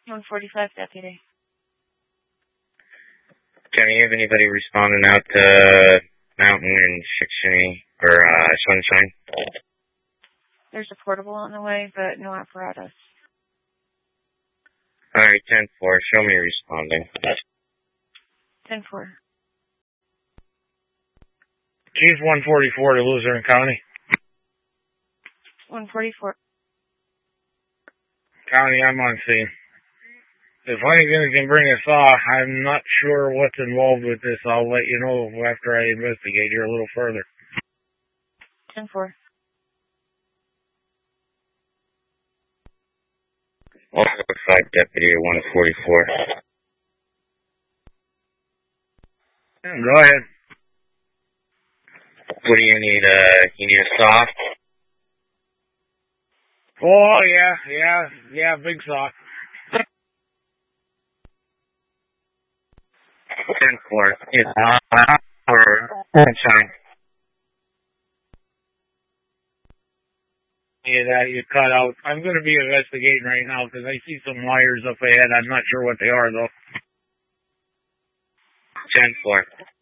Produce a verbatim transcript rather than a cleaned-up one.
one forty-five, deputy. Can you have anybody responding out to Mountain and Shikshini or uh, Sunshine? There's a portable on the way, but no apparatus. Alright, ten four, show me responding. ten four. Chief one forty-four to Luzerne County. one forty-four. County, I'm on scene. If anything can bring us off, I'm not sure what's involved with this. I'll let you know after I investigate here a little further. ten four. Also five deputy at one forty-four. Go ahead. What do you need? Uh, you need a saw? Oh, yeah, yeah, yeah, big saw. ten four. It's uh, for Sunshine. Yeah, that you cut out. I'm going to be investigating right now because I see some wires up ahead. I'm not sure what they are, though. ten four.